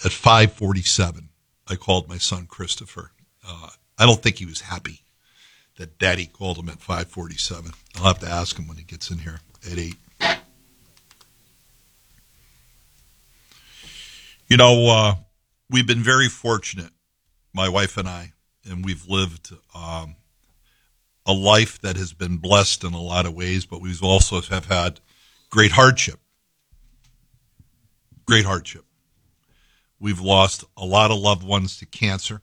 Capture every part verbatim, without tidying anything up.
at five forty-seven, I called my son Christopher. Uh, I don't think he was happy that Daddy called him at five forty-seven. I'll have to ask him when he gets in here at eight. You know, uh, we've been very fortunate, my wife and I, and we've lived um, a life that has been blessed in a lot of ways, but we also have had great hardship. Great hardship. We've lost a lot of loved ones to cancer.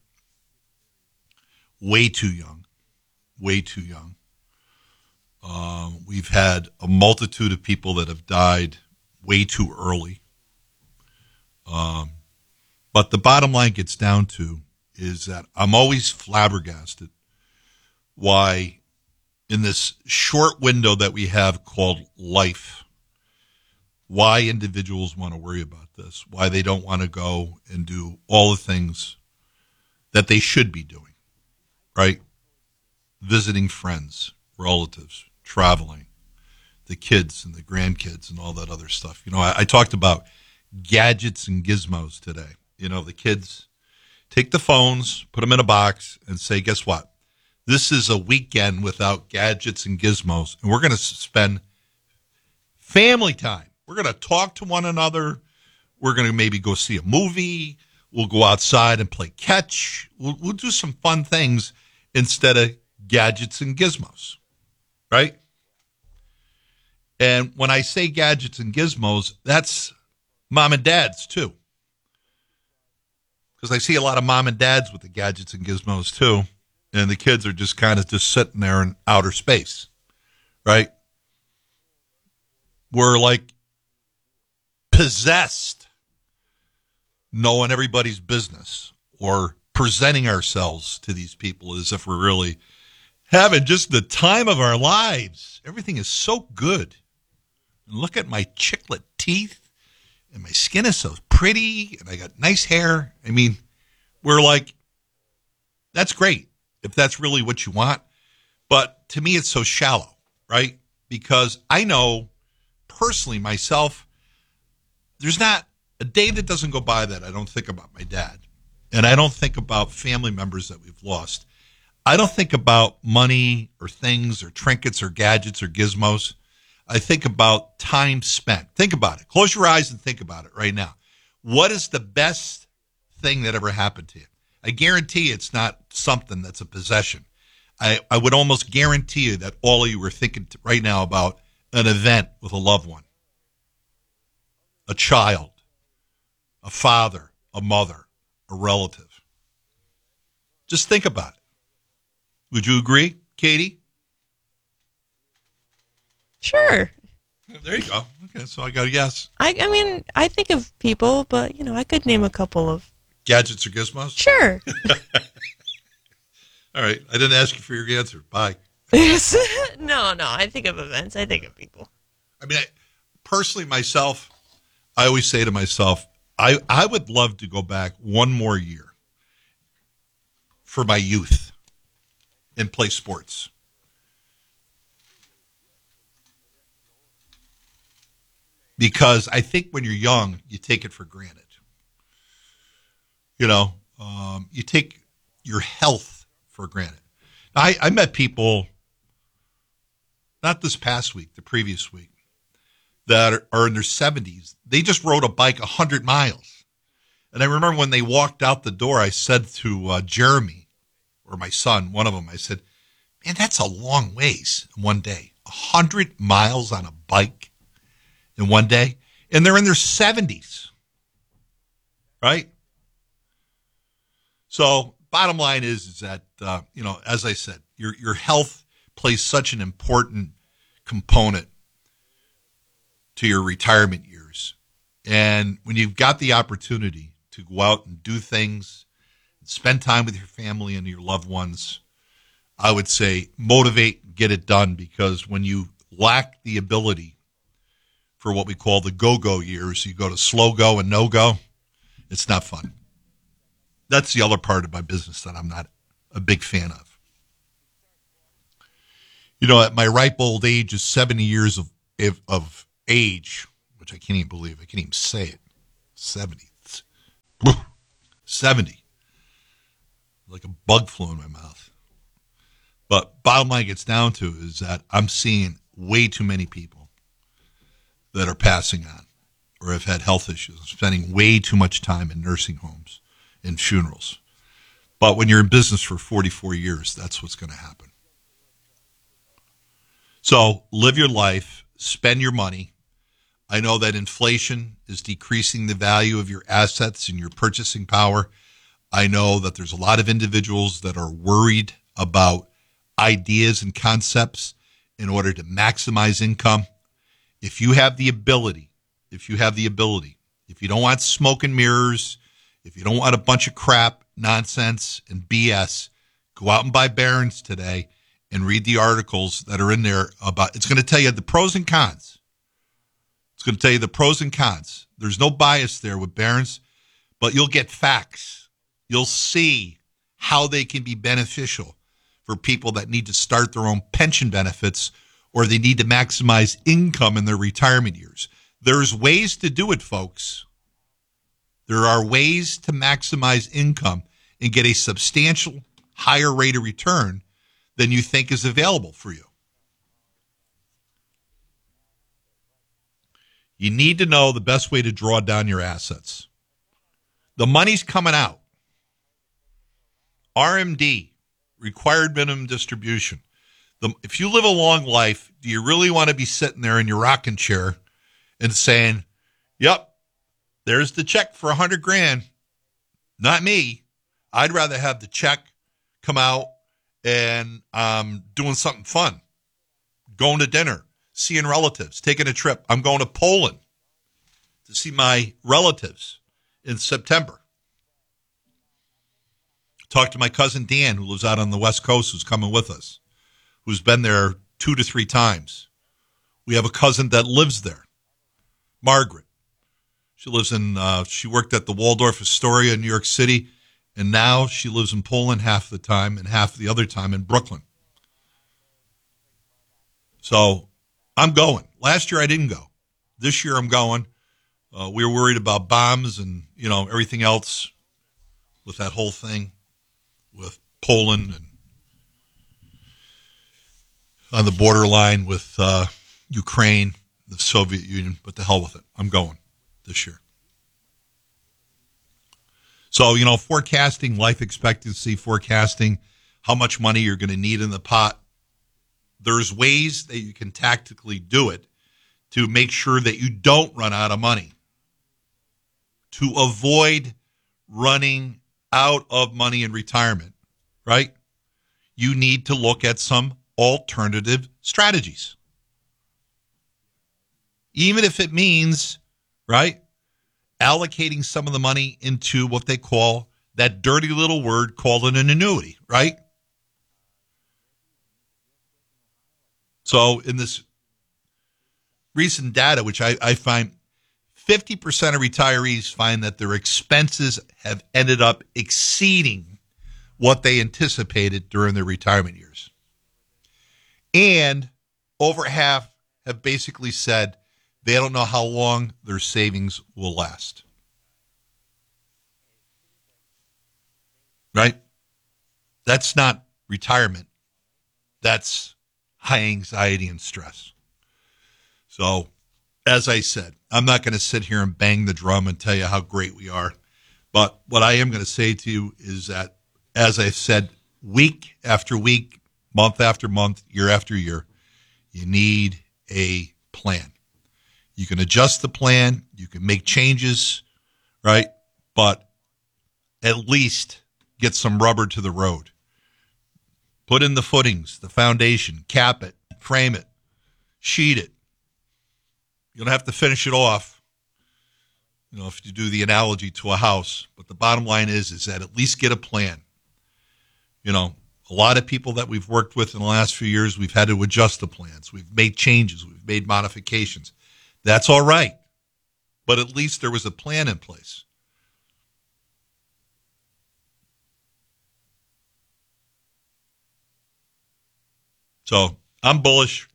Way too young. Way too young. Um, we've had a multitude of people that have died way too early. Um, but the bottom line gets down to is that I'm always flabbergasted why in this short window that we have called life, why individuals want to worry about this, why they don't want to go and do all the things that they should be doing, right? Visiting friends, relatives, traveling, the kids and the grandkids and all that other stuff. You know, I, I talked about gadgets and gizmos today. You know, the kids take the phones, put them in a box, and say, guess what? This is a weekend without gadgets and gizmos, and we're going to spend family time. We're going to talk to one another. We're going to maybe go see a movie. We'll go outside and play catch. We'll, we'll do some fun things instead of gadgets and gizmos, right? And when I say gadgets and gizmos, that's mom and dads too. Because I see a lot of mom and dads with the gadgets and gizmos too. And the kids are just kind of just sitting there in outer space, right? We're like possessed, knowing everybody's business or presenting ourselves to these people as if we're really having just the time of our lives. Everything is so good. And look at my chiclet teeth, and my skin is so pretty, and I got nice hair. I mean, we're like, that's great if that's really what you want. But to me, it's so shallow, right? Because I know personally myself, there's not a day that doesn't go by that I don't think about my dad. And I don't think about family members that we've lost. I don't think about money or things or trinkets or gadgets or gizmos. I think about time spent. Think about it. Close your eyes and think about it right now. What is the best thing that ever happened to you? I guarantee it's not something that's a possession. I, I would almost guarantee you that all of you are thinking right now about an event with a loved one, a child, a father, a mother, a relative. Just think about it. Would you agree, Katie? Sure. There you go. Okay, so I got a yes. I, I mean, I think of people, but, you know, I could name a couple of... Gadgets or gizmos? Sure. All right. I didn't ask you for your answer. Bye. no, no. I think of events. I think of people. I mean, I, personally, myself, I always say to myself, I, I would love to go back one more year for my youth and play sports. Because I think when you're young, you take it for granted. You know, um, you take your health for granted. I, I met people, not this past week, the previous week, that are, are in their seventies. They just rode a bike one hundred miles. And I remember when they walked out the door, I said to uh, Jeremy, or my son, one of them, I said, man, that's a long ways in one day. one hundred miles on a bike in one day. And they're in their seventies, right? So bottom line is, is that, uh, you know, as I said, your your health plays such an important component to your retirement years. And when you've got the opportunity to go out and do things, spend time with your family and your loved ones, I would say motivate, get it done, because when you lack the ability for what we call the go-go years, you go to slow go and no-go, it's not fun. That's the other part of my business that I'm not a big fan of. You know, at my ripe old age of seventy years of of age, which I can't even believe, I can't even say it, seventy. seventy. Like a bug flew in my mouth. But bottom line gets down to is that I'm seeing way too many people that are passing on or have had health issues, spending way too much time in nursing homes and funerals. But when you're in business for forty-four years, that's what's going to happen. So live your life, spend your money. I know that inflation is decreasing the value of your assets and your purchasing power. I know that there's a lot of individuals that are worried about ideas and concepts in order to maximize income. If you have the ability, if you have the ability, if you don't want smoke and mirrors, if you don't want a bunch of crap, nonsense, and B S, go out and buy Barron's today and read the articles that are in there about, it's going to tell you the pros and cons. It's going to tell you the pros and cons. There's no bias there with Barron's, but you'll get facts. You'll see how they can be beneficial for people that need to start their own pension benefits or they need to maximize income in their retirement years. There's ways to do it, folks. There are ways to maximize income and get a substantial higher rate of return than you think is available for you. You need to know the best way to draw down your assets. The money's coming out. R M D, required minimum distribution. The, if you live a long life, do you really want to be sitting there in your rocking chair and saying, yep, there's the check for a hundred grand? Not me. I'd rather have the check come out and um, doing something fun, going to dinner, seeing relatives, taking a trip. I'm going to Poland to see my relatives in September. Talked to my cousin Dan, who lives out on the West Coast, who's coming with us, who's been there two to three times. We have a cousin that lives there, Margaret. She lives in, uh, she worked at the Waldorf Astoria in New York City, and now she lives in Poland half the time and half the other time in Brooklyn. So I'm going. Last year I didn't go. This year I'm going. Uh, we were worried about bombs and, you know, everything else with that whole thing with Poland and on the borderline with uh, Ukraine, the Soviet Union, but the hell with it. I'm going this year. So, you know, forecasting life expectancy, forecasting how much money you're going to need in the pot. There's ways that you can tactically do it to make sure that you don't run out of money, to avoid running out of money in retirement, right? You need to look at some alternative strategies. Even if it means, right, allocating some of the money into what they call that dirty little word called an annuity, right? So in this recent data, which I, I find fifty percent of retirees find that their expenses have ended up exceeding what they anticipated during their retirement years. And over half have basically said they don't know how long their savings will last. Right? That's not retirement. That's high anxiety and stress. So, as I said, I'm not going to sit here and bang the drum and tell you how great we are. But what I am going to say to you is that, as I've said, week after week, month after month, year after year, you need a plan. You can adjust the plan. You can make changes, right? But at least get some rubber to the road. Put in the footings, the foundation, cap it, frame it, sheet it. You don't have to finish it off, you know, if you do the analogy to a house. But the bottom line is, is that at least get a plan. You know, a lot of people that we've worked with in the last few years, we've had to adjust the plans. We've made changes. We've made modifications. That's all right. But at least there was a plan in place. So I'm bullish.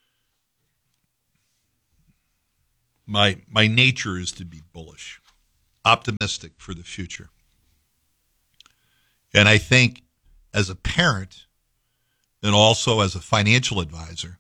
My my nature is to be bullish. optimistic for the future. And I think as a parent and also as a financial advisor,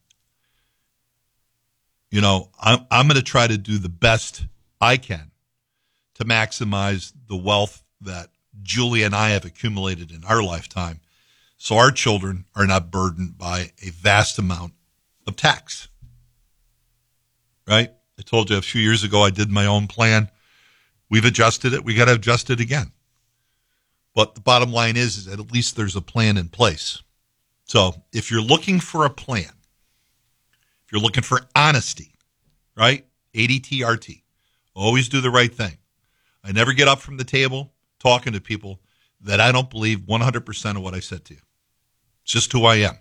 you know, I'm, I'm going to try to do the best I can to maximize the wealth that Julie and I have accumulated in our lifetime so our children are not burdened by a vast amount of tax. Right? I told you a few years ago I did my own plan. We've adjusted it. We got to adjust it again. But the bottom line is, is that at least there's a plan in place. So if you're looking for a plan, if you're looking for honesty, right? A D T R T. Always do the right thing. I never get up from the table talking to people that I don't believe one hundred percent of what I said to you. It's just who I am.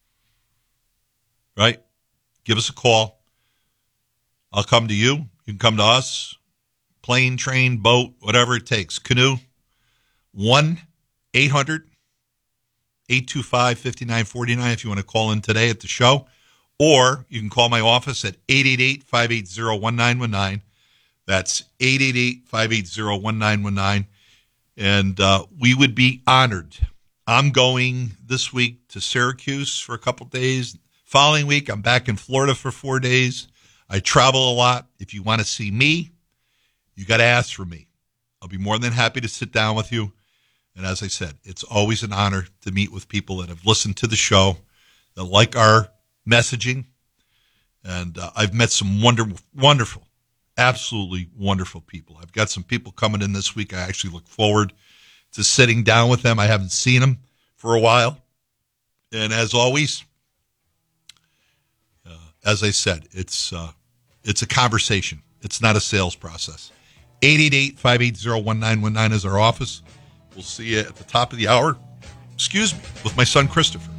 Right? Give us a call. I'll come to you. You can come to us. Plane, train, boat, whatever it takes. Canoe. one eight hundred eight two five five nine four nine if you want to call in today at the show. Or you can call my office at eight eight eight, five eight zero, one nine one nine. That's eight eight eight, five eight zero, one nine one nine. And uh, we would be honored. I'm going this week to Syracuse for a couple days. Following week, I'm back in Florida for four days. I travel a lot. If you want to see me, you got to ask for me. I'll be more than happy to sit down with you. And as I said, it's always an honor to meet with people that have listened to the show, that like our messaging. And uh, I've met some wonderful, wonderful, absolutely wonderful people. I've got some people coming in this week. I actually look forward to sitting down with them. I haven't seen them for a while. And as always, uh, as I said, it's uh, it's a conversation. It's not a sales process. eight eight eight, five eight zero, one nine one nine is our office. We'll see you at the top of the hour, excuse me, with my son Christopher.